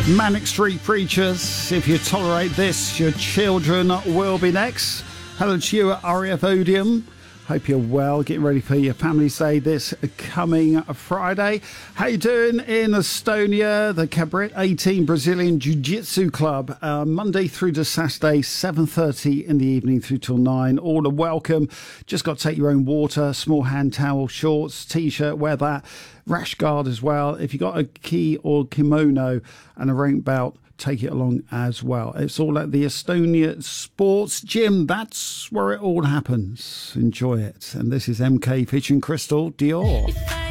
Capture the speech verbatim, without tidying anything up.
Manic Street Preachers. If you tolerate this, your children will be next. Hello to you at R A F Odeum. Hope you're well, getting ready for your Family's Day this coming Friday. How you doing in Estonia? The Cabret eighteen Brazilian Jiu-Jitsu Club, uh, Monday through to Saturday, seven thirty in the evening through till nine. All are welcome. Just got to take your own water, small hand towel, shorts, T-shirt, wear that. Rash guard as well. If you got a ki or kimono and a rank belt, take it along as well. It's all at the Estonia Sports Gym. That's where it all happens. Enjoy it. And this is M K featuring Crystal Dior.